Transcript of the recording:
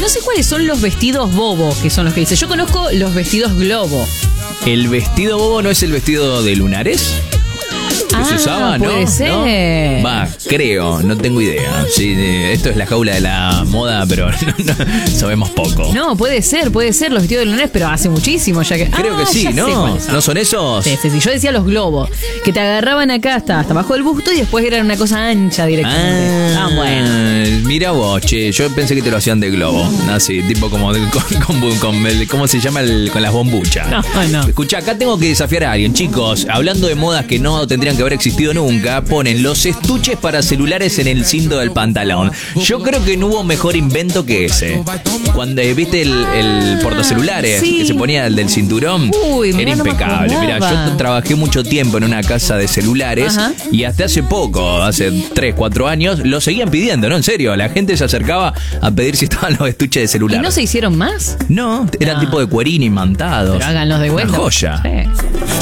No sé cuáles son los vestidos bobo, que son los que dice. Yo conozco los vestidos globo. ¿El vestido bobo no es el vestido de lunares? ¿Que se usaba, no? Puede ser. ¿No? Va, creo, no tengo idea. Sí, esto es la jaula de la moda, pero no, sabemos poco. No, puede ser, los vestidos de lunares, pero hace muchísimo ya que... Creo que sí, ¿no? ¿No son esos? Sí. Yo decía los globos, que te agarraban acá hasta abajo del busto y después eran una cosa ancha directamente. Bueno. Mira vos, che, yo pensé que te lo hacían de globo. Así, tipo como con ¿cómo se llama? Con las bombuchas. No. Escuchá, acá tengo que desafiar a alguien. Chicos, hablando de modas que no tendrían que haber existido nunca, ponen los estuches para celulares en el cinto del pantalón. Yo creo que no hubo mejor invento que ese. Cuando viste el portacelulares que se ponía el del cinturón, era impecable. Mira, yo trabajé mucho tiempo en una casa de celulares y hasta hace poco, hace 3, 4 años, lo seguían pidiendo, ¿no? En serio, la gente se acercaba a pedir si estaban los estuches de celular. ¿Y no se hicieron más? No, eran tipo de cuerín imantados. Pero háganlos de vuelta. Una joya. Sí.